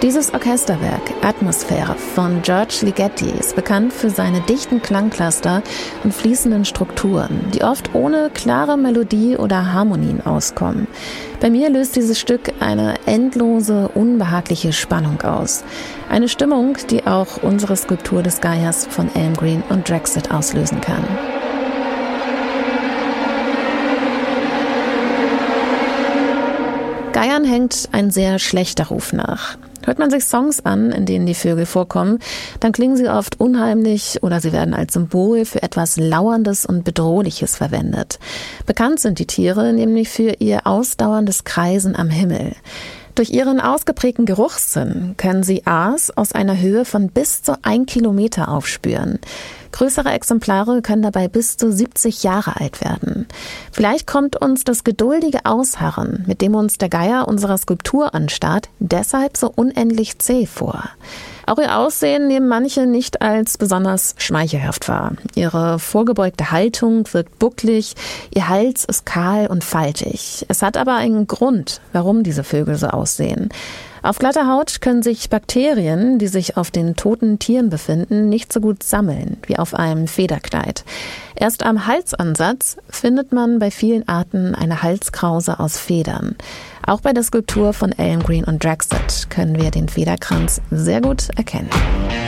Dieses Orchesterwerk Atmosphäre von George Ligeti ist bekannt für seine dichten Klangcluster und fließenden Strukturen, die oft ohne klare Melodie oder Harmonien auskommen. Bei mir löst dieses Stück eine endlose, unbehagliche Spannung aus. Eine Stimmung, die auch unsere Skulptur des Gaias von Almgreen und Draxet auslösen kann. Gaiern hängt ein sehr schlechter Ruf nach. Hört man sich Songs an, in denen die Vögel vorkommen, dann klingen sie oft unheimlich oder sie werden als Symbol für etwas Lauerndes und Bedrohliches verwendet. Bekannt sind die Tiere nämlich für ihr ausdauerndes Kreisen am Himmel. Durch ihren ausgeprägten Geruchssinn können sie Aas aus einer Höhe von bis zu 1 Kilometer aufspüren. Größere Exemplare können dabei bis zu 70 Jahre alt werden. Vielleicht kommt uns das geduldige Ausharren, mit dem uns der Geier unserer Skulptur anstarrt, deshalb so unendlich zäh vor. Auch ihr Aussehen nehmen manche nicht als besonders schmeichelhaft wahr. Ihre vorgebeugte Haltung wirkt bucklig, ihr Hals ist kahl und faltig. Es hat aber einen Grund, warum diese Vögel so aussehen. Auf glatter Haut können sich Bakterien, die sich auf den toten Tieren befinden, nicht so gut sammeln wie auf einem Federkleid. Erst am Halsansatz findet man bei vielen Arten eine Halskrause aus Federn. Auch bei der Skulptur von Almgreen und Draxet können wir den Federkranz sehr gut erkennen.